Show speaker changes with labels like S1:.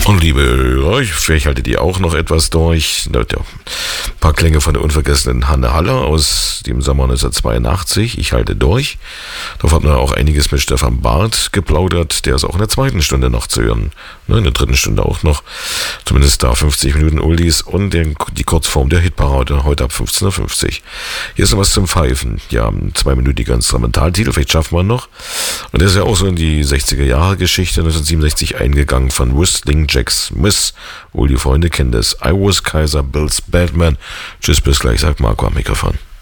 S1: Und liebe Hörer, vielleicht haltet ihr auch noch etwas durch. Ein paar Klänge von der unvergessenen Hanne Haller aus dem Sommer 1982. Ich halte durch. Darauf hat man auch einiges mit Stefan Barth geplaudert. Der ist auch in der zweiten Stunde noch zu hören. In der dritten Stunde auch noch. Zumindest da 50 Minuten Oldies und die Kurzform der Hitparade heute ab 15.50 Uhr. Hier ist noch was zum Pfeifen. Ja, ein 2-minütiger Instrumentaltitel, vielleicht schaffen wir noch. Und der ist ja auch so in die 60er Jahre Geschichte 1967 eingegangen von Whistling Jack Smith. Wohl die Freunde kennen das. I was Kaiser, Bill's Batman. Tschüss, bis gleich, sagt Marco am Mikrofon.